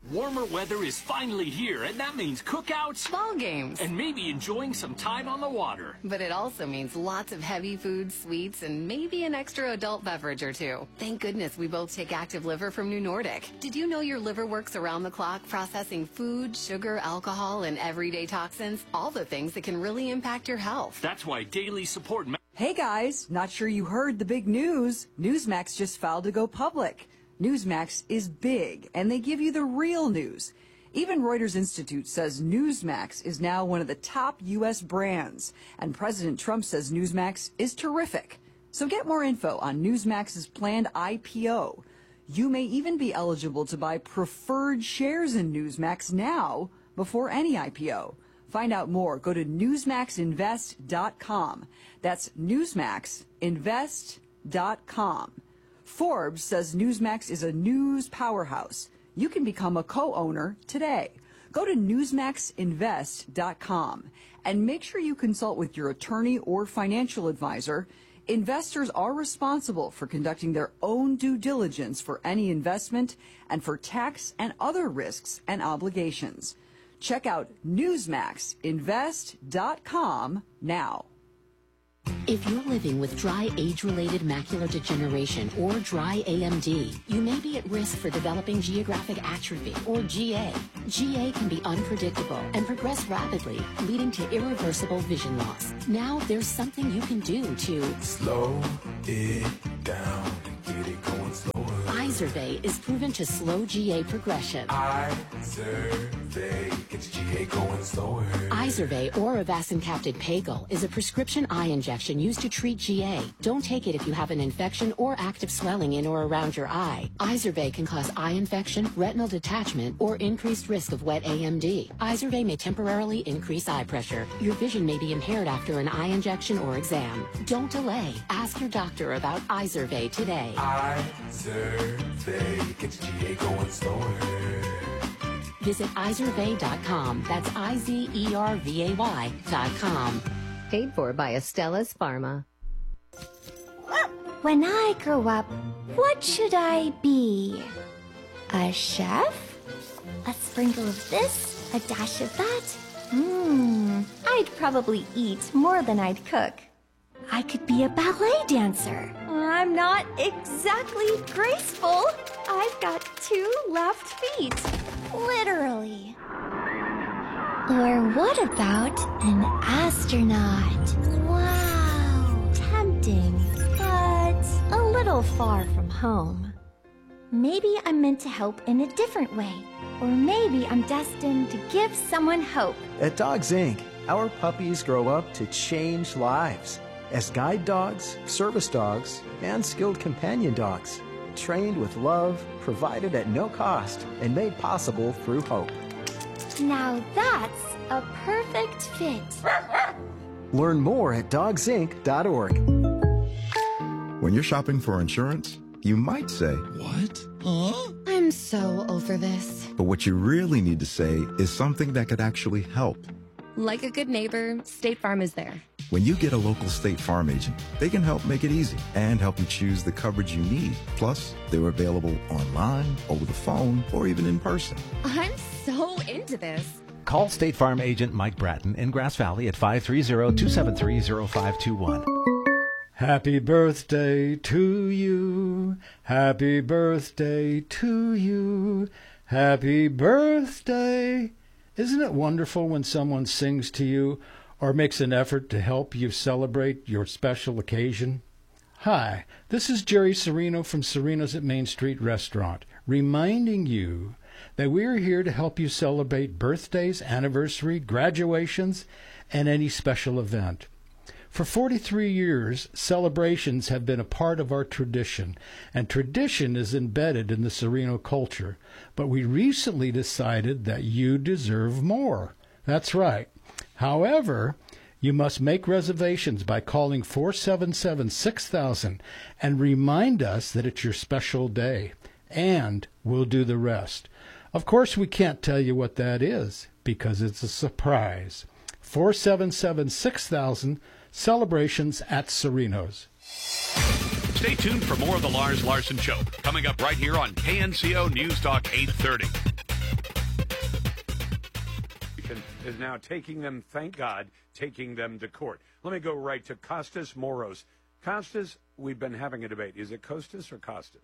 Warmer weather is finally here, and that means cookouts, ball games, and maybe enjoying some time on the water. But it also means lots of heavy food, sweets, and maybe an extra adult beverage or two. Thank goodness we both take Active Liver from New Nordic. Did you know your liver works around the clock processing food, sugar, alcohol, and everyday toxins? All the things that can really impact your health. That's why daily support... Hey guys, not sure you heard the big news. Newsmax just filed to go public. Newsmax is big, and they give you the real news. Even Reuters Institute says Newsmax is now one of the top U.S. brands, and President Trump says Newsmax is terrific. So get more info on Newsmax's planned IPO. You may even be eligible to buy preferred shares in Newsmax now before any IPO. Find out more. Go to newsmaxinvest.com. That's newsmaxinvest.com. Forbes says Newsmax is a news powerhouse. You can become a co-owner today. Go to newsmaxinvest.com and make sure you consult with your attorney or financial advisor. Investors are responsible for conducting their own due diligence for any investment and for tax and other risks and obligations. Check out newsmaxinvest.com now. If you're living with dry age-related macular degeneration or dry AMD, you may be at risk for developing geographic atrophy or GA. GA can be unpredictable and progress rapidly, leading to irreversible vision loss. Now there's something you can do to slow it down and get it going slower. Izervay is proven to slow GA progression. Izervay gets GA going slower. Izervay or avacincaptad pagel is a prescription eye injection used to treat GA. Don't take it if you have an infection or active swelling in or around your eye. Izervay can cause eye infection, retinal detachment, or increased risk of wet AMD. Izervay may temporarily increase eye pressure. Your vision may be impaired after an eye injection or exam. Don't delay. Ask your doctor about Izervay today. Izervay gets GA going slower. Visit Izervay.com. That's IZERVAY.com. Paid for by Astellas Pharma. When I grow up, what should I be? A chef? A sprinkle of this, a dash of that? I'd probably eat more than I'd cook. I could be a ballet dancer. I'm not exactly graceful. I've got 2 left feet. Literally. Or what about an astronaut? Wow. Tempting, but a little far from home. Maybe I'm meant to help in a different way. Or maybe I'm destined to give someone hope. At Dogs Inc., our puppies grow up to change lives as guide dogs, service dogs, and skilled companion dogs, trained with love, provided at no cost, and made possible through hope. Now that's a perfect fit. Learn more at dogsinc.org. When you're shopping for insurance, you might say, "What? Huh?" I'm so over this. But what you really need to say is something that could actually help. Like a good neighbor, State Farm is there. When you get a local State Farm agent, they can help make it easy and help you choose the coverage you need. Plus, they're available online, over the phone, or even in person. I'm so into this. Call State Farm agent Mike Bratton in Grass Valley at 530-273-0521. Happy birthday to you. Happy birthday to you. Happy birthday. Isn't it wonderful when someone sings to you or makes an effort to help you celebrate your special occasion? Hi, this is Jerry Serino from Serino's at Main Street Restaurant, reminding you that we're here to help you celebrate birthdays, anniversary, graduations, and any special event. For 43 years, celebrations have been a part of our tradition, and tradition is embedded in the Serino culture. But we recently decided that you deserve more. That's right. However, you must make reservations by calling 477-6000 and remind us that it's your special day, and we'll do the rest. Of course, we can't tell you what that is because it's a surprise. 477-6000, celebrations at Serino's. Stay tuned for more of the Lars Larson Show, coming up right here on KNCO News Talk 830. administration is now taking them, thank God, taking them to court. Let me go right to Kostas Moros. Kostas, we've been having a debate. Is it Kostas or Kostas?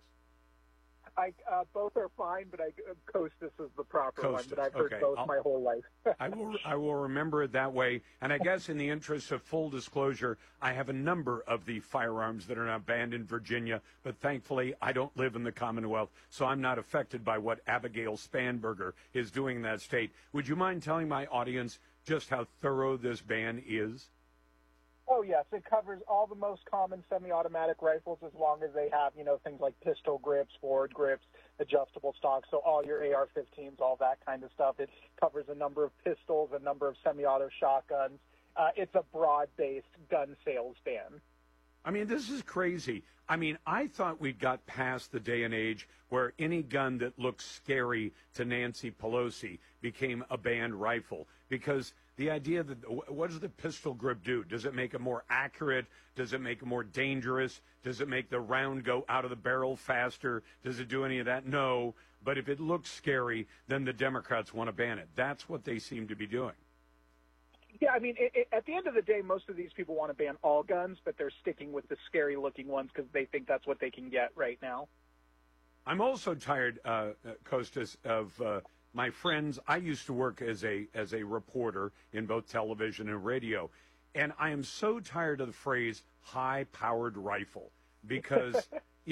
Both are fine, but Kostas is the proper one. Kostas, But I've heard okay. both my whole life. I will remember it that way. And I guess in the interest of full disclosure, I have a number of the firearms that are now banned in Virginia. But thankfully, I don't live in the Commonwealth, so I'm not affected by what Abigail Spanberger is doing in that state. Would you mind telling my audience just how thorough this ban is? Oh, yes. It covers all the most common semi-automatic rifles as long as they have, things like pistol grips, forward grips, adjustable stock. So all your AR-15s, all that kind of stuff. It covers a number of pistols, a number of semi-auto shotguns. It's a broad-based gun sales ban. I mean, this is crazy. I mean, I thought we'd got past the day and age where any gun that looked scary to Nancy Pelosi became a banned rifle, because the idea that what does the pistol grip do? Does it make it more accurate? Does it make it more dangerous? Does it make the round go out of the barrel faster? Does it do any of that? No. But if it looks scary, then the Democrats want to ban it. That's what they seem to be doing. Yeah, I mean, at the end of the day, most of these people want to ban all guns, but they're sticking with the scary-looking ones because they think that's what they can get right now. I'm also tired, Kostas, of my friends. I used to work as a reporter in both television and radio, and I am so tired of the phrase high-powered rifle because,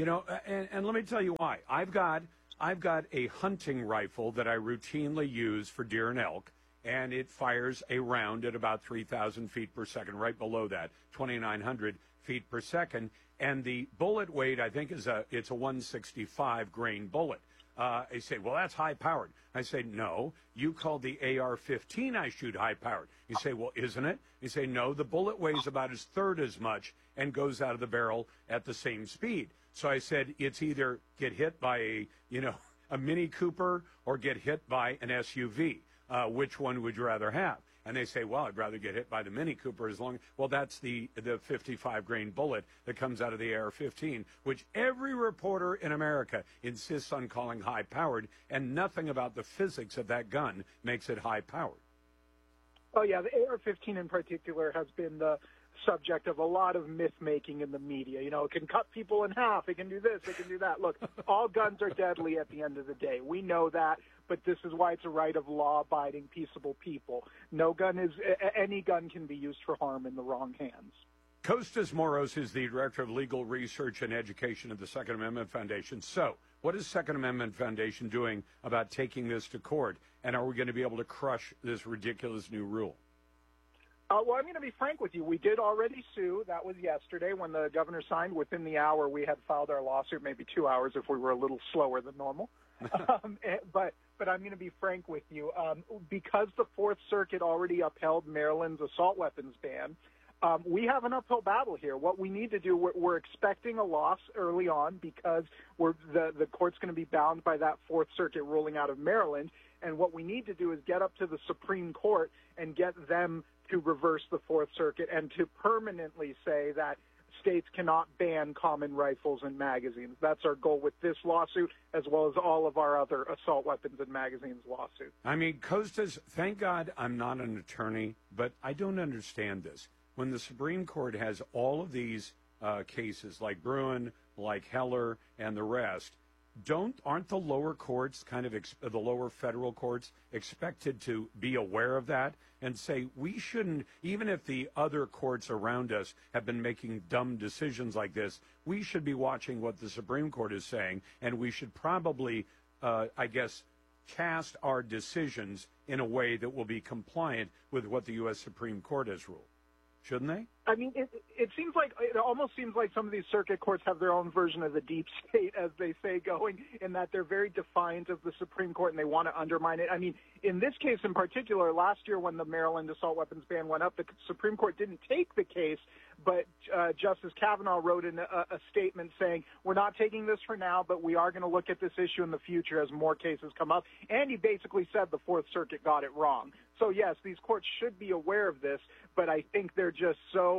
and let me tell you why. I've got a hunting rifle that I routinely use for deer and elk, and it fires a round at about 3,000 feet per second, right below that, 2,900 feet per second. And the bullet weight, I think, it's a 165 grain bullet. I say, well, that's high-powered. I say, no, you called the AR-15 I shoot high-powered. You say, well, isn't it? You say, no, the bullet weighs about a third as much and goes out of the barrel at the same speed. So I said, it's either get hit by a Mini Cooper or get hit by an SUV. Which one would you rather have? And they say, well, I'd rather get hit by the Mini Cooper well, that's the 55 grain bullet that comes out of the AR-15, which every reporter in America insists on calling high powered, and nothing about the physics of that gun makes it high powered. Oh, yeah, the AR-15 in particular has been the subject of a lot of myth-making in the media. It can cut people in half, it can do this, it can do that. Look, all guns are deadly at the end of the day. We know that, but this is why it's a right of law-abiding, peaceable people. Any gun can be used for harm in the wrong hands. Kostas Moros is the Director of Legal Research and Education at the Second Amendment Foundation. So, what is Second Amendment Foundation doing about taking this to court, and are we going to be able to crush this ridiculous new rule? Well, I'm going to be frank with you. We did already sue. That was yesterday when the governor signed. Within the hour, we had filed our lawsuit, maybe 2 hours if we were a little slower than normal. But I'm going to be frank with you. Because the Fourth Circuit already upheld Maryland's assault weapons ban, we have an uphill battle here. What we need to do, we're expecting a loss early on because the court's going to be bound by that Fourth Circuit ruling out of Maryland. And what we need to do is get up to the Supreme Court and get them to reverse the Fourth Circuit and to permanently say that states cannot ban common rifles and magazines. That's our goal with this lawsuit, as well as all of our other assault weapons and magazines lawsuits. I mean, Kostas, thank God I'm not an attorney, but I don't understand this. When the Supreme Court has all of these cases like Bruin, like Heller, and the rest, aren't the lower courts, the lower federal courts, expected to be aware of that and say we shouldn't, even if the other courts around us have been making dumb decisions like this, we should be watching what the Supreme Court is saying, and we should probably, cast our decisions in a way that will be compliant with what the U.S. Supreme Court has ruled. Shouldn't they? I mean, it almost seems like some of these circuit courts have their own version of the deep state, as they say, going, in that they're very defiant of the Supreme Court and they want to undermine it. I mean, in this case in particular, last year when the Maryland assault weapons ban went up, the Supreme Court didn't take the case, but Justice Kavanaugh wrote in a statement saying, we're not taking this for now, but we are going to look at this issue in the future as more cases come up. And he basically said the Fourth Circuit got it wrong. So, yes, these courts should be aware of this, but I think they're just so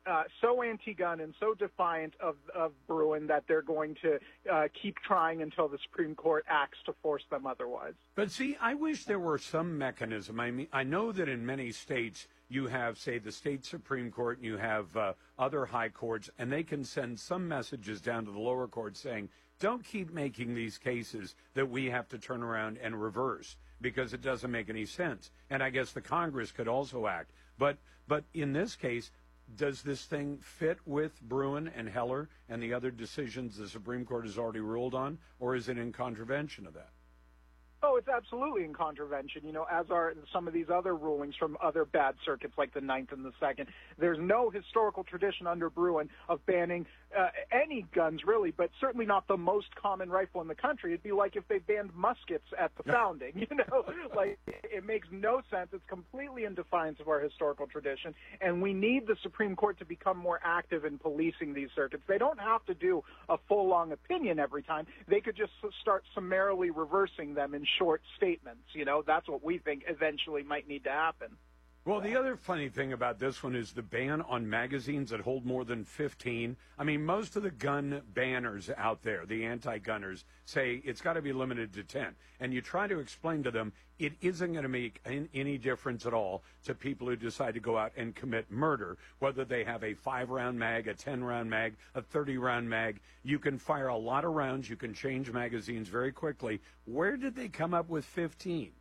so anti-gun and so defiant of Bruen that they're going to keep trying until the Supreme Court acts to force them otherwise. But see, I wish there were some mechanism. I mean, I know that in many states you have, say, the state Supreme Court and you have other high courts, and they can send some messages down to the lower courts saying, don't keep making these cases that we have to turn around and reverse because it doesn't make any sense. And I guess the Congress could also act. But in this case, does this thing fit with Bruen and Heller and the other decisions the Supreme Court has already ruled on, or is it in contravention of that? Oh, it's absolutely in contravention, as are some of these other rulings from other bad circuits like the Ninth and the Second. There's no historical tradition under Bruen of banning any guns, really, but certainly not the most common rifle in the country. It'd be like if they banned muskets at the founding, Like, it makes no sense. It's completely in defiance of our historical tradition, and we need the Supreme Court to become more active in policing these circuits. They don't have to do a full-long opinion every time. They could just start summarily reversing them in short statements. That's what we think eventually might need to happen. Well, the other funny thing about this one is the ban on magazines that hold more than 15. I mean, most of the gun banners out there, the anti-gunners, say it's got to be limited to 10. And you try to explain to them it isn't going to make any difference at all to people who decide to go out and commit murder, whether they have a 5-round mag, a 10-round mag, a 30-round mag. You can fire a lot of rounds. You can change magazines very quickly. Where did they come up with 15?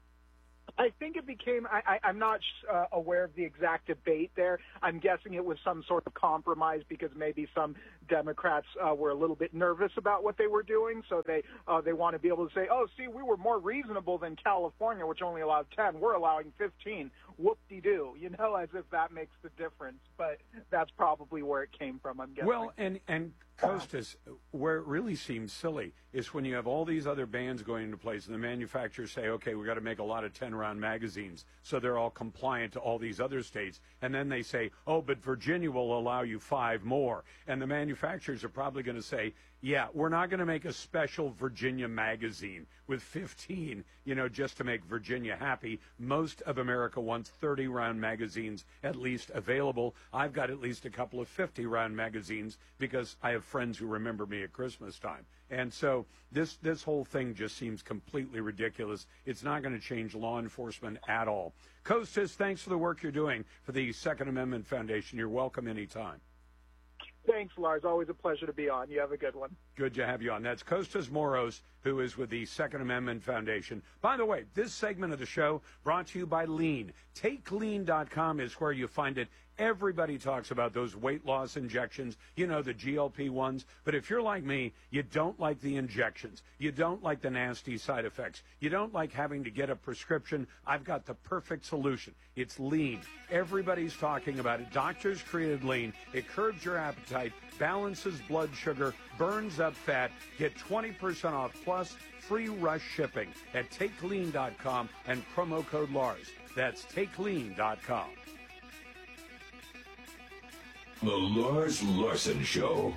I think it became, I'm not aware of the exact debate there. I'm guessing it was some sort of compromise because maybe some Democrats were a little bit nervous about what they were doing, so they want to be able to say, oh, see, we were more reasonable than California, which only allowed 10. We're allowing 15. Whoop-de-doo, as if that makes the difference. But that's probably where it came from, I'm guessing. Well, and Costas, where it really seems silly is when you have all these other bans going into place and the manufacturers say, okay, we've got to make a lot of 10-round magazines so they're all compliant to all these other states. And then they say, oh, but Virginia will allow you 5 more. And the manufacturers are probably going to say, yeah, we're not going to make a special Virginia magazine with 15, just to make Virginia happy. Most of America wants 30-round magazines at least available. I've got at least a couple of 50-round magazines because I have friends who remember me at Christmas time. And so this whole thing just seems completely ridiculous. It's not going to change law enforcement at all. Costas, thanks for the work you're doing for the Second Amendment Foundation. You're welcome anytime. Thanks, Lars. Always a pleasure to be on. You have a good one. Good to have you on. That's Costas Moros, who is with the Second Amendment Foundation. By the way, this segment of the show brought to you by Lean. TakeLean.com is where you find it. Everybody talks about those weight loss injections, the GLP-1s. But if you're like me, you don't like the injections. You don't like the nasty side effects. You don't like having to get a prescription. I've got the perfect solution. It's Lean. Everybody's talking about it. Doctors created Lean. It curbs your appetite, balances blood sugar, burns up fat. Get 20% off plus free rush shipping at TakeLean.com and promo code Lars. That's TakeLean.com. The Lars Larson Show.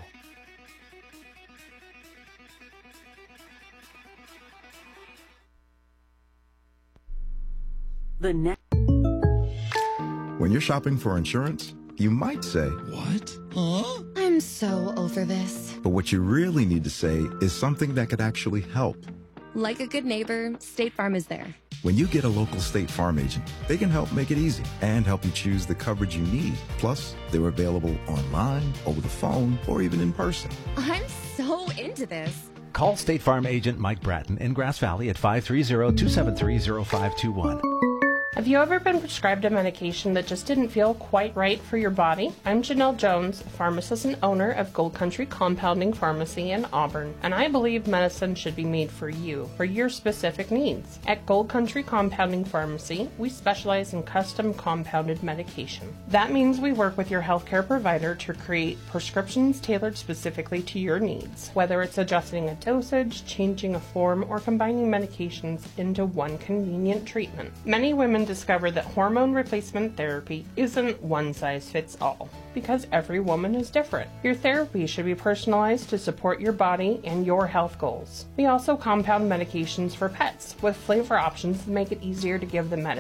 When you're shopping for insurance, you might say, "What? Huh? I'm so over this. But what you really need to say is something that could actually help. Like a good neighbor, State Farm is there. When you get a local State Farm agent, they can help make it easy and help you choose the coverage you need. Plus, they're available online, over the phone, or even in person. I'm so into this. Call State Farm agent Mike Bratton in Grass Valley at 530-273-0521. Have you ever been prescribed a medication that just didn't feel quite right for your body? I'm Janelle Jones, pharmacist and owner of Gold Country Compounding Pharmacy in Auburn, and I believe medicine should be made for you, for your specific needs. At Gold Country Compounding Pharmacy, we specialize in custom compounded medication. That means we work with your healthcare provider to create prescriptions tailored specifically to your needs, whether it's adjusting a dosage, changing a form, or combining medications into one convenient treatment. Many women discover that hormone replacement therapy isn't one size fits all, because every woman is different. Your therapy should be personalized to support your body and your health goals. We also compound medications for pets with flavor options that make it easier to give them medicine.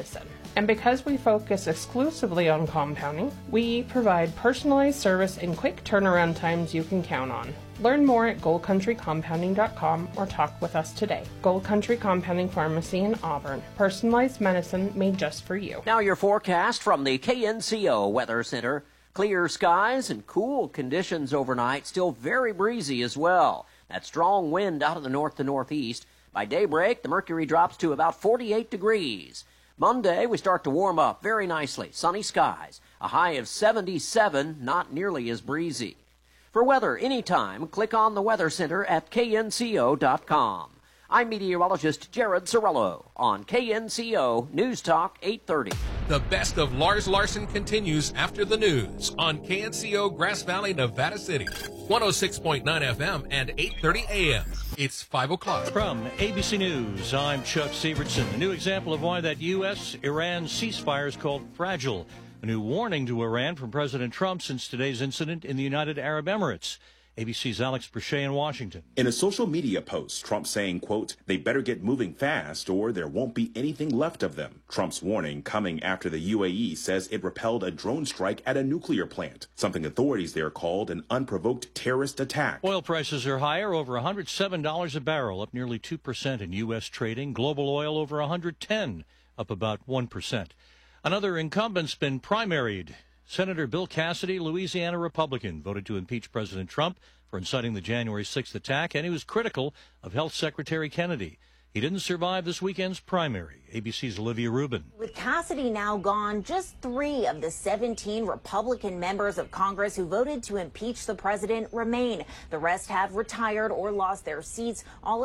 And because we focus exclusively on compounding, we provide personalized service and quick turnaround times you can count on. Learn more at goldcountrycompounding.com or talk with us today. Gold Country Compounding Pharmacy in Auburn. Personalized medicine made just for you. Now your forecast from the KNCO Weather Center. Clear skies and cool conditions overnight. Still very breezy as well. That strong wind out of the north to northeast. By daybreak, the mercury drops to about 48 degrees. Monday, we start to warm up very nicely. Sunny skies. A high of 77, not nearly as breezy. For weather anytime, click on the Weather Center at knco.com. I'm meteorologist Jared Sorello on KNCO News Talk 830. The best of Lars Larson continues after the news on KNCO Grass Valley, Nevada City. 106.9 FM and 830 AM. It's 5 o'clock. From ABC News, I'm Chuck Severson. A new example of why that U.S.-Iran ceasefire is called fragile. A new warning to Iran from President Trump since today's incident in the United Arab Emirates. ABC's Alex Brachet in Washington. In a social media post, Trump saying, quote, they better get moving fast or there won't be anything left of them. Trump's warning coming after the UAE says it repelled a drone strike at a nuclear plant, something authorities there called an unprovoked terrorist attack. Oil prices are higher, over $107 a barrel, up nearly 2% in U.S. trading. Global oil over $110, up about 1%. Another incumbent's been primaried. Senator Bill Cassidy, Louisiana Republican, voted to impeach President Trump for inciting the January 6th attack, and he was critical of Health Secretary Kennedy. He didn't survive this weekend's primary. ABC's Olivia Rubin. With Cassidy now gone, just 3 of the 17 Republican members of Congress who voted to impeach the president remain. The rest have retired or lost their seats. All